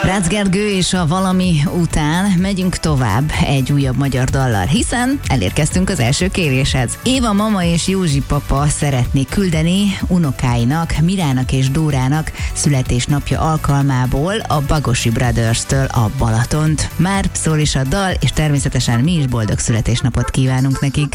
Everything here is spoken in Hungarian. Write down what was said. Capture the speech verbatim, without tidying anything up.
Rácz Gergő és a Valami után megyünk tovább egy újabb magyar dallal, hiszen elérkeztünk az első kéréshez. Éva mama és Józsi papa szeretné küldeni unokáinak, Mirának és Dórának születésnapja alkalmából a Bagosi Brothers-től a Balatont. Már szól is a dal, és természetesen mi is boldog születésnapot kívánunk nekik.